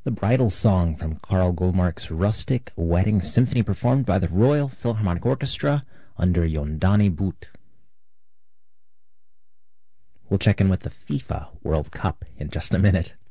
The Bridal Song from Carl Goldmark's Rustic Wedding Symphony, performed by the Royal Philharmonic Orchestra under Yondani Boot. We'll check in with the FIFA World Cup in just a minute.